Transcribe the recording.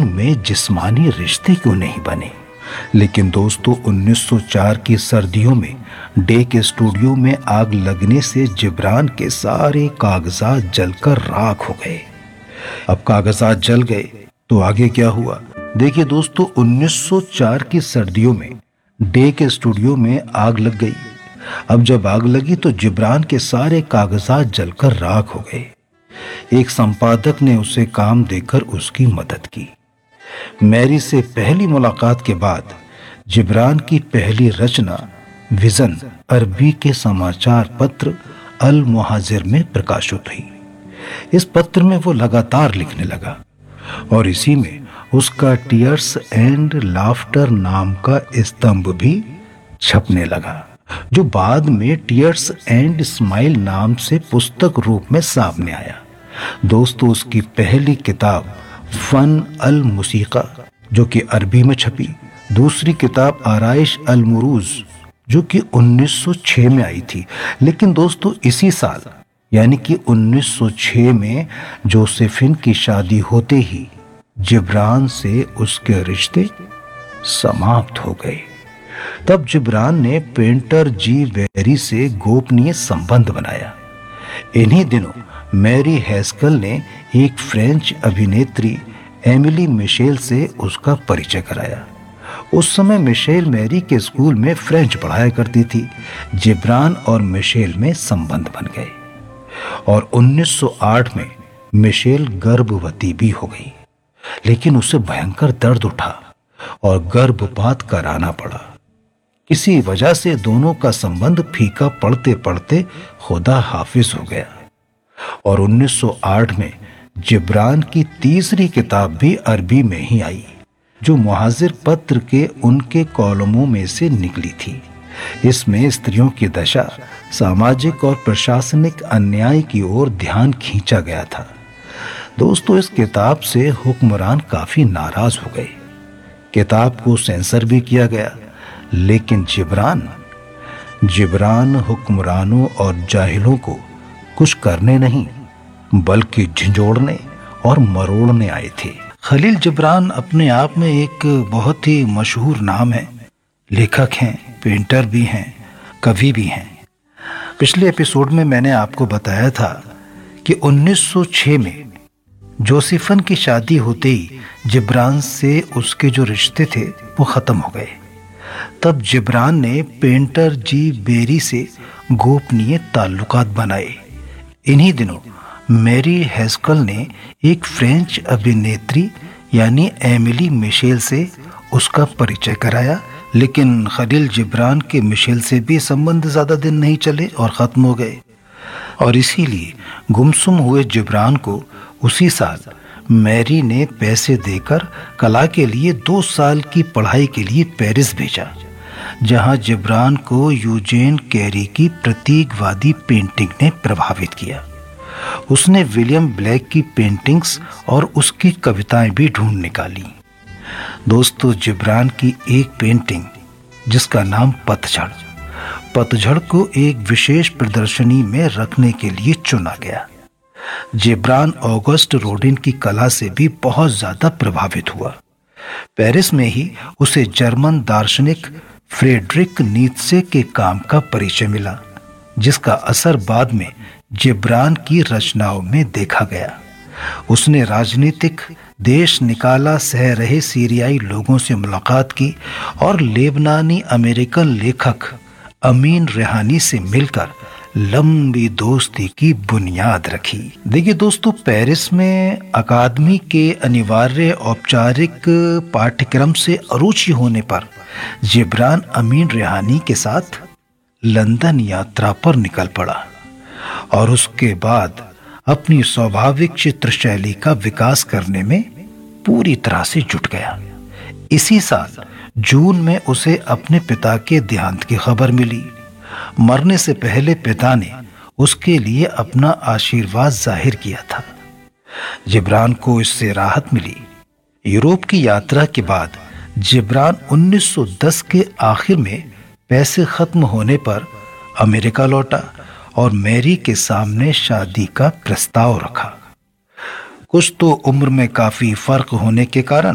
में जिस्मानी रिश्ते क्यों नहीं बने। लेकिन दोस्तों 1904 की सर्दियों में डेक स्टूडियो में आग लगने से जिब्रान के सारे कागजात जलकर राख हो गए। अब कागजात जल गए तो आगे क्या हुआ। देखिए दोस्तों 1904 की सर्दियों में डेक स्टूडियो में आग लग गई। अब जब आग लगी तो जिब्रान के सारे कागजात जलकर राख हो गए। एक संपादक ने उसे काम देकर उसकी मदद की। मैरी से पहली मुलाकात के बाद जिब्रान की पहली रचना विजन अरबी के समाचार पत्र अल मुहाजिर में प्रकाशित हुई। इस पत्र में वो लगातार लिखने लगा और इसी में उसका टीयर्स एंड लाफ्टर नाम का स्तंभ भी छपने लगा, जो बाद में टीयर्स एंड स्माइल नाम से पुस्तक रूप में सामने आया। दोस्तों उसकी पहली किताब फन अल मुसीका जो कि अरबी में छपी, दूसरी किताब आराइश अल मुरूज जो कि 1906 में आई थी। लेकिन दोस्तों इसी साल यानी कि 1906 में जोसेफिन की शादी होते ही जिब्रान से उसके रिश्ते समाप्त हो गए। तब जिब्रान ने पेंटर जी वेरी से गोपनीय संबंध बनाया। इन्हीं दिनों मैरी हैस्कल ने एक फ्रेंच अभिनेत्री एमिली मिशेल से उसका परिचय कराया। उस समय मिशेल मैरी के स्कूल में फ्रेंच पढ़ाया करती थी। जिब्रान और मिशेल में संबंध बन गए और 1908 में मिशेल गर्भवती भी हो गई। लेकिन उसे भयंकर दर्द उठा और गर्भपात कराना पड़ा। किसी वजह से दोनों का संबंध फीका पड़ते पड़ते खुदा हाफिज हो गया और 1908 में जिब्रान की तीसरी किताब भी अरबी में ही आई, जो मुहाजिर पत्र के उनके कॉलमों में से निकली थी। इसमें स्त्रियों की दशा, सामाजिक और प्रशासनिक अन्याय की ओर ध्यान खींचा गया था। दोस्तों इस किताब से हुक्मरान काफी नाराज हो गए। किताब को सेंसर भी किया गया, लेकिन जिब्रान हुक्मरानों और जाहिलों को कुछ करने नहीं बल्कि झंझोड़ने और मरोड़ने आए थे। खलील जिब्रान अपने आप में एक बहुत ही मशहूर नाम है। लेखक हैं, पेंटर भी हैं, कवि भी हैं। पिछले एपिसोड में मैंने आपको बताया था कि 1906 में जोसेफिन की शादी होते ही जिब्रान से उसके जो रिश्ते थे वो खत्म हो गए। तब जिब्रान ने पेंटर जी बेरी से गोपनीय ताल्लुकात बनाए। इन्हीं दिनों मैरी हैस्कल ने एक फ्रेंच अभिनेत्री यानी एमिली मिशेल से उसका परिचय कराया। लेकिन खलील जिब्रान के मिशेल से भी संबंध ज्यादा दिन नहीं चले और खत्म हो गए और इसीलिए गुमसुम हुए जिब्रान को उसी साल मैरी ने पैसे देकर कला के लिए 2 साल की पढ़ाई के लिए पेरिस भेजा, जहां जिब्रान को यूजेन कैरी की प्रतीकवादी पेंटिंग ने प्रभावित किया। उसने विलियम ब्लैक की पेंटिंग्स और उसकी कविताएं भी ढूंढ निकाली। दोस्तों जिब्रान की एक पेंटिंग जिसका नाम पतझड़ को एक विशेष प्रदर्शनी में रखने के लिए चुना गया। जिब्रान ऑगस्ट रोडिन की कला से भी बहुत ज्यादा प्रभावित हुआ। पेरिस में ही उसे जर्मन दार्शनिक फ्रेडरिक नीत्शे के काम का परिचय मिला, जिसका असर बाद में जिब्रान की रचनाओं में देखा गया। उसने राजनीतिक देश निकाला सह रहे सीरियाई लोगों से मुलाकात की और लेबनानी अमेरिकन लेखक अमीन रेहानी से मिलकर लंबी दोस्ती की बुनियाद रखी। देखिए दोस्तों पेरिस में अकादमी के अनिवार्य औपचारिक पाठ्यक्रम से अरुचि होने पर जिब्रान अमीन रेहानी के साथ लंदन यात्रा पर निकल पड़ा और उसके बाद अपनी स्वाभाविक चित्र शैली का विकास करने में पूरी तरह से जुट गया। इसी साल जून में उसे अपने पिता के देहांत की खबर मिली। मरने से पहले पिता ने उसके लिए अपना आशीर्वाद जाहिर किया था। जिब्रान को इससे राहत मिली। यूरोप की यात्रा के बाद जिब्रान 1910 के आखिर में पैसे खत्म होने पर अमेरिका लौटा और मैरी के सामने शादी का प्रस्ताव रखा। कुछ तो उम्र में काफी फर्क होने के कारण